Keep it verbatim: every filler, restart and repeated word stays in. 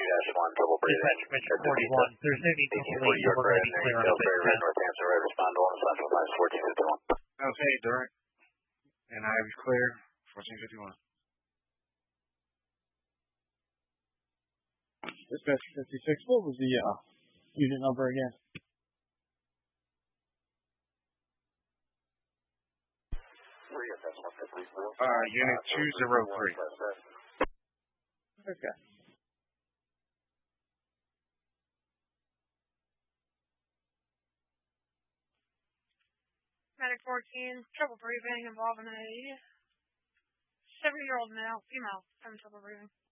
dash one, double breathing. Dispatch forty-one. There's no need to leave. We're going to be clear on Pillsbury Road, North Hampton Road, respond to one Central Lines fourteen fifty-one. Okay, direct. And I was clear, fourteen fifty-one. Dispatch fifty-six, what was the uh, unit number again? Uh, unit two zero three. Okay. Medic fourteen, trouble breathing involving a seventy-year-old male, female, having trouble breathing.